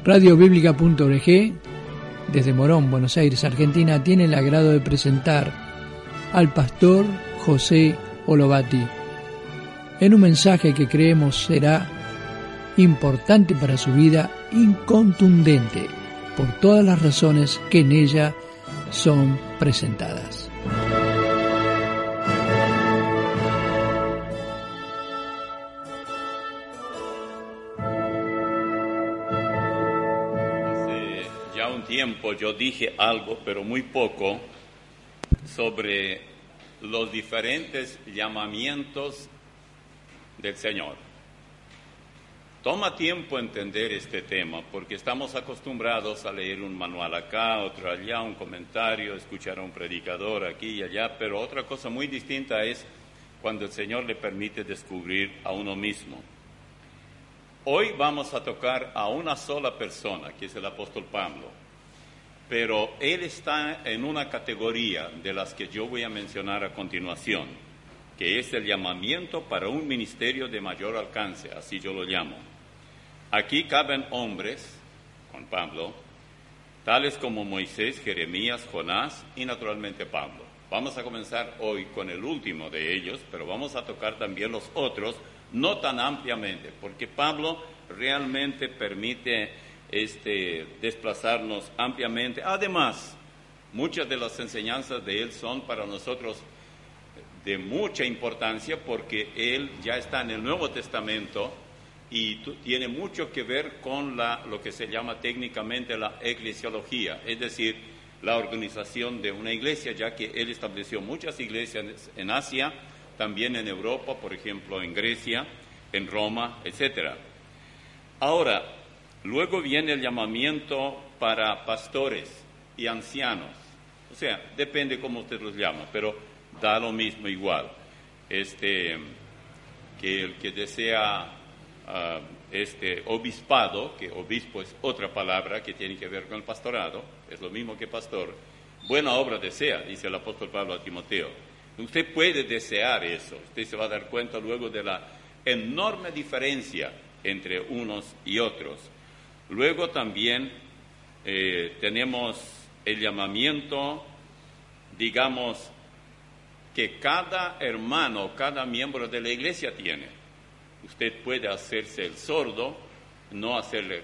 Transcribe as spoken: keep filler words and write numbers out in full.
radio bíblica punto org, desde Morón, Buenos Aires, Argentina, tiene el agrado de presentar al pastor José Olovati en un mensaje que creemos será importante para su vida, incontundente por todas las razones que en ella son presentadas. Hace ya un tiempo yo dije algo, pero muy poco, sobre los diferentes llamamientos del Señor. Toma tiempo entender este tema, porque estamos acostumbrados a leer un manual acá, otro allá, un comentario, escuchar a un predicador aquí y allá, pero otra cosa muy distinta es cuando el Señor le permite descubrir a uno mismo. Hoy vamos a tocar a una sola persona, que es el apóstol Pablo, pero él está en una categoría de las que yo voy a mencionar a continuación, que es el llamamiento para un ministerio de mayor alcance, así yo lo llamo. Aquí caben hombres, con Pablo, tales como Moisés, Jeremías, Jonás y naturalmente Pablo. Vamos a comenzar hoy con el último de ellos, pero vamos a tocar también los otros, no tan ampliamente, porque Pablo realmente permite este, desplazarnos ampliamente. Además, muchas de las enseñanzas de él son para nosotros de mucha importancia, porque él ya está en el Nuevo Testamento y tu, tiene mucho que ver con la, lo que se llama técnicamente la eclesiología, es decir, la organización de una iglesia, ya que él estableció muchas iglesias en Asia, también en Europa, por ejemplo, en Grecia, en Roma, etcétera. Ahora, luego viene el llamamiento para pastores y ancianos, o sea, depende cómo usted los llama, pero da lo mismo igual, este, que el que desea uh, este obispado, que obispo es otra palabra que tiene que ver con el pastorado, es lo mismo que pastor, buena obra desea, dice el apóstol Pablo a Timoteo. Usted puede desear eso, usted se va a dar cuenta luego de la enorme diferencia entre unos y otros. Luego también eh, tenemos el llamamiento, digamos, que cada hermano, cada miembro de la iglesia tiene. Usted puede hacerse el sordo, no hacerle